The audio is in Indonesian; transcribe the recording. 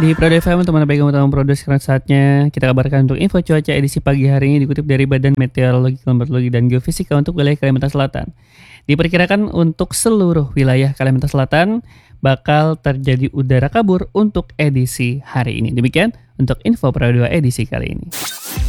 Di Prado FM, teman pegang utama Prado, sekarang saatnya kita kabarkan untuk info cuaca edisi pagi hari ini dikutip dari Badan Meteorologi, Klimatologi, dan Geofisika untuk wilayah Kalimantan Selatan. Diperkirakan untuk seluruh wilayah Kalimantan Selatan bakal terjadi udara kabur untuk edisi hari ini. Demikian untuk info Prado edisi kali ini.